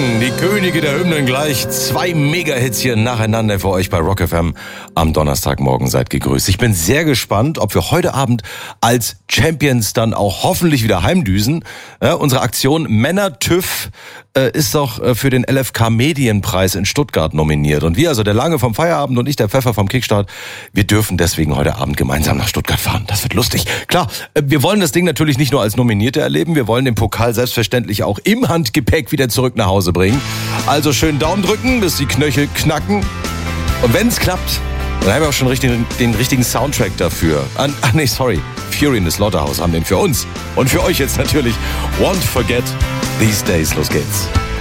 Morgen, die Könige der Hymnen gleich. 2 Mega-Hits hier nacheinander für euch bei Rock FM am Donnerstagmorgen. Seid gegrüßt. Ich bin sehr gespannt, ob wir heute Abend als Champions dann auch hoffentlich wieder heimdüsen. Ja, unsere Aktion Männer TÜV ist doch für den LFK Medienpreis in Stuttgart nominiert. Und wir, also der Lange vom Feierabend und ich, der Pfeffer vom Kickstart, wir dürfen deswegen heute Abend gemeinsam nach Stuttgart fahren. Das wird lustig. Klar, wir wollen das Ding natürlich nicht nur als Nominierte erleben, wir wollen den Pokal selbstverständlich auch im Handgepäck wieder zurück nach Hause bringen. Also schön Daumen drücken, bis die Knöchel knacken. Und wenn es klappt, dann haben wir auch schon den richtigen Soundtrack dafür. Fury in the Slaughterhouse haben den für uns. Und für euch jetzt natürlich Won't Forget These Days. Los geht's.